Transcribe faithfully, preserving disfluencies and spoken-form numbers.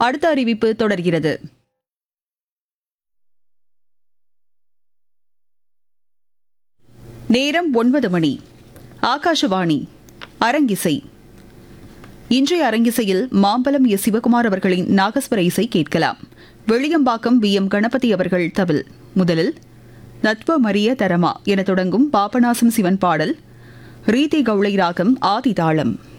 அடுத்த அறிவிப்பு தொடர்கிறது. நேரம் ஒன்பது மணி. ஆகாஷவாணி. அரங்கிசை. இன்றைய அரங்கிசையில் மாம்பலம் எஸ் சிவகுமார் அவர்களின் நாகஸ்வர இசை கேட்கலாம். வெளியம்பாக்கம் வி எம் கணபதி அவர்கள் தவில். முதலில் நத்வ மரிய தரமா என தொடங்கும் பாபநாசம் சிவன் பாடல். ரீதி கௌளை ராகம் ஆதி தாளம்.